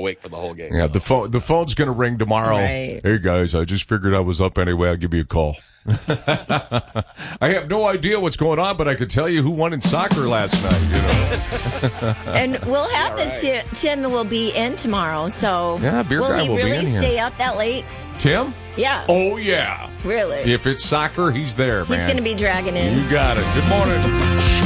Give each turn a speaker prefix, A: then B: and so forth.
A: awake for the whole game.
B: Yeah, the phone's going to ring tomorrow.
C: Right.
B: Hey, guys, I just figured I was up anyway. I'll give you a call. I have no idea what's going on, but I could tell you who won in soccer last night.
C: And we'll have Tim will be in tomorrow, so
B: Yeah, beer guy will be in
C: he really
B: here.
C: stay up that late?
B: Tim?
C: Yeah.
B: Oh, yeah.
C: Really?
B: If it's soccer, he's there, man.
C: He's going to be dragging in.
B: You got it. Good morning.